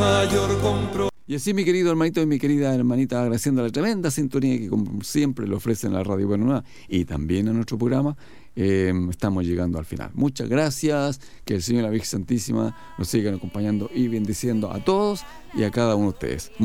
mayor compromiso. Y así, mi querido hermanito y mi querida hermanita, agradeciendo la tremenda sintonía que como siempre le ofrecen a la Radio Buena Nueva y también a nuestro programa, estamos llegando al final. Muchas gracias, que el Señor y la Virgen Santísima nos sigan acompañando y bendiciendo a todos y a cada uno de ustedes.